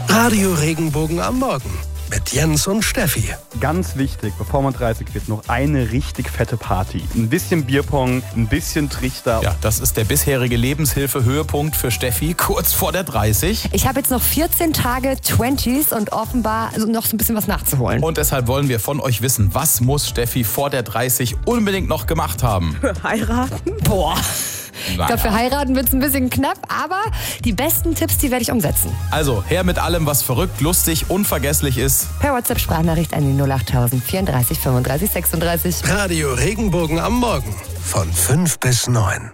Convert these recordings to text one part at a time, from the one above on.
Radio Regenbogen am Morgen mit Jens und Steffi. Ganz wichtig, bevor man 30 wird, noch eine richtig fette Party. Ein bisschen Bierpong, ein bisschen Trichter. Ja, das ist der bisherige Lebenshilfe-Höhepunkt für Steffi, kurz vor der 30. Ich habe jetzt noch 14 Tage 20s und offenbar noch so ein bisschen was nachzuholen. Und deshalb wollen wir von euch wissen, was muss Steffi vor der 30 unbedingt noch gemacht haben? Heiraten? Boah. Ich glaube, für heiraten wird es ein bisschen knapp, aber die besten Tipps, die werde ich umsetzen. Also, her mit allem, was verrückt, lustig, unvergesslich ist. Per WhatsApp-Sprachnachricht an die 08000 34 35 36. Radio Regenbogen am Morgen von 5 bis 9.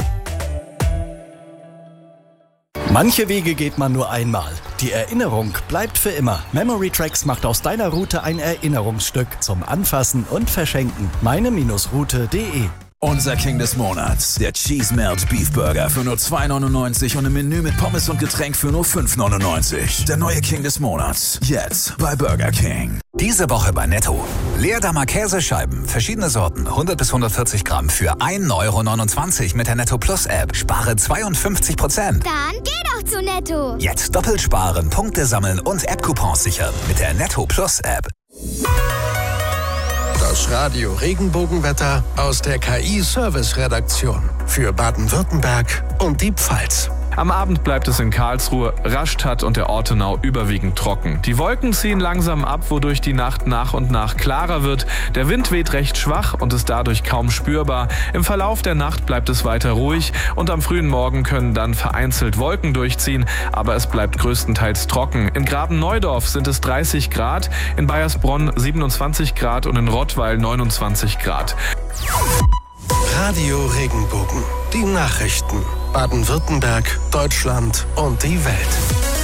Manche Wege geht man nur einmal. Die Erinnerung bleibt für immer. Memory Tracks macht aus deiner Route ein Erinnerungsstück zum Anfassen und Verschenken. meine-route.de. Unser King des Monats, der Cheese Melt Beef Burger für nur 2,99 und ein Menü mit Pommes und Getränk für nur 5,99. Der neue King des Monats, jetzt bei Burger King. Diese Woche bei Netto. Leerdammer Käsescheiben, verschiedene Sorten, 100 bis 140 Gramm für 1,29 € mit der Netto Plus App. Spare 52%. Dann geh doch zu Netto. Jetzt doppelt sparen, Punkte sammeln und App-Coupons sichern mit der Netto Plus App. Das Radio Regenbogenwetter aus der KI-Service-Redaktion für Baden-Württemberg und die Pfalz. Am Abend bleibt es in Karlsruhe, Rastatt und der Ortenau überwiegend trocken. Die Wolken ziehen langsam ab, wodurch die Nacht nach und nach klarer wird. Der Wind weht recht schwach und ist dadurch kaum spürbar. Im Verlauf der Nacht bleibt es weiter ruhig und am frühen Morgen können dann vereinzelt Wolken durchziehen, aber es bleibt größtenteils trocken. In Graben-Neudorf sind es 30 Grad, in Baiersbronn 27 Grad und in Rottweil 29 Grad. Radio Regenbogen, die Nachrichten. Baden-Württemberg, Deutschland und die Welt.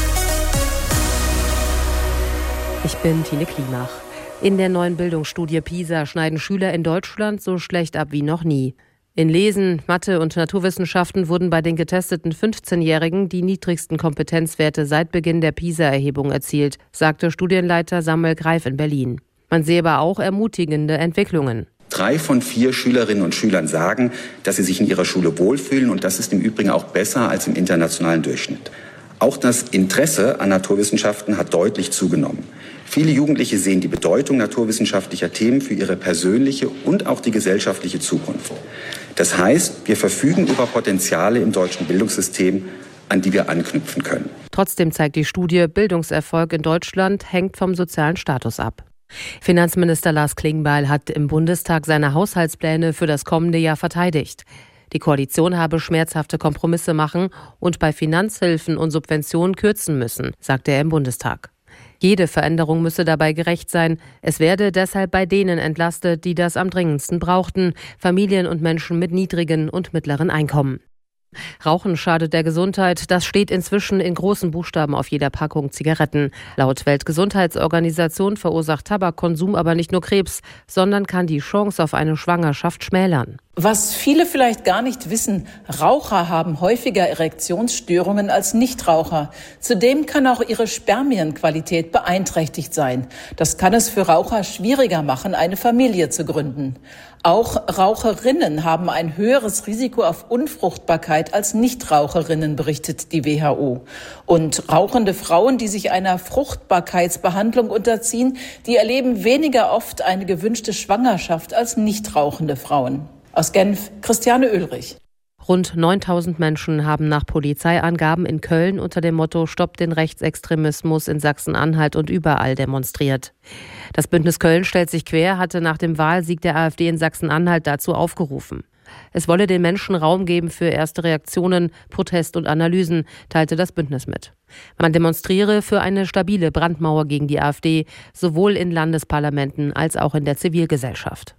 Ich bin Tine Klimach. In der neuen Bildungsstudie PISA schneiden Schüler in Deutschland so schlecht ab wie noch nie. In Lesen, Mathe und Naturwissenschaften wurden bei den getesteten 15-Jährigen die niedrigsten Kompetenzwerte seit Beginn der PISA-Erhebung erzielt, sagte Studienleiter Samuel Greif in Berlin. Man sehe aber auch ermutigende Entwicklungen. 3 von 4 Schülerinnen und Schülern sagen, dass sie sich in ihrer Schule wohlfühlen und das ist im Übrigen auch besser als im internationalen Durchschnitt. Auch das Interesse an Naturwissenschaften hat deutlich zugenommen. Viele Jugendliche sehen die Bedeutung naturwissenschaftlicher Themen für ihre persönliche und auch die gesellschaftliche Zukunft. Das heißt, wir verfügen über Potenziale im deutschen Bildungssystem, an die wir anknüpfen können. Trotzdem zeigt die Studie, Bildungserfolg in Deutschland hängt vom sozialen Status ab. Finanzminister Lars Klingbeil hat im Bundestag seine Haushaltspläne für das kommende Jahr verteidigt. Die Koalition habe schmerzhafte Kompromisse machen und bei Finanzhilfen und Subventionen kürzen müssen, sagte er im Bundestag. Jede Veränderung müsse dabei gerecht sein. Es werde deshalb bei denen entlastet, die das am dringendsten brauchten, Familien und Menschen mit niedrigen und mittleren Einkommen. Rauchen schadet der Gesundheit, das steht inzwischen in großen Buchstaben auf jeder Packung Zigaretten. Laut Weltgesundheitsorganisation verursacht Tabakkonsum aber nicht nur Krebs, sondern kann die Chance auf eine Schwangerschaft schmälern. Was viele vielleicht gar nicht wissen, Raucher haben häufiger Erektionsstörungen als Nichtraucher. Zudem kann auch ihre Spermienqualität beeinträchtigt sein. Das kann es für Raucher schwieriger machen, eine Familie zu gründen. Auch Raucherinnen haben ein höheres Risiko auf Unfruchtbarkeit als Nichtraucherinnen, berichtet die WHO. Und rauchende Frauen, die sich einer Fruchtbarkeitsbehandlung unterziehen, die erleben weniger oft eine gewünschte Schwangerschaft als nichtrauchende Frauen. Aus Genf, Christiane Oehlrich. Rund 9.000 Menschen haben nach Polizeiangaben in Köln unter dem Motto »Stoppt den Rechtsextremismus« in Sachsen-Anhalt und überall demonstriert. Das Bündnis Köln stellt sich quer, hatte nach dem Wahlsieg der AfD in Sachsen-Anhalt dazu aufgerufen. Es wolle den Menschen Raum geben für erste Reaktionen, Protest und Analysen, teilte das Bündnis mit. Man demonstriere für eine stabile Brandmauer gegen die AfD, sowohl in Landesparlamenten als auch in der Zivilgesellschaft.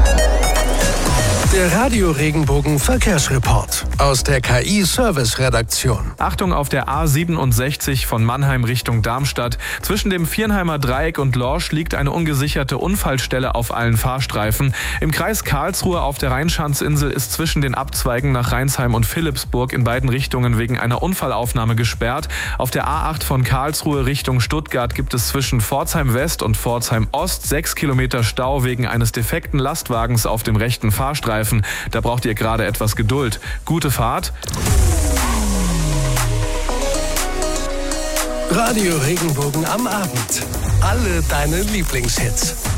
Der Radio Regenbogen Verkehrsreport aus der KI-Service-Redaktion. Achtung auf der A67 von Mannheim Richtung Darmstadt. Zwischen dem Viernheimer Dreieck und Lorsch liegt eine ungesicherte Unfallstelle auf allen Fahrstreifen. Im Kreis Karlsruhe auf der Rheinschanzinsel ist zwischen den Abzweigen nach Rheinsheim und Philippsburg in beiden Richtungen wegen einer Unfallaufnahme gesperrt. Auf der A8 von Karlsruhe Richtung Stuttgart gibt es zwischen Pforzheim West und Pforzheim Ost 6 Kilometer Stau wegen eines defekten Lastwagens auf dem rechten Fahrstreifen. Da braucht ihr gerade etwas Geduld. Gute Fahrt. Radio Regenbogen am Abend. Alle deine Lieblingshits.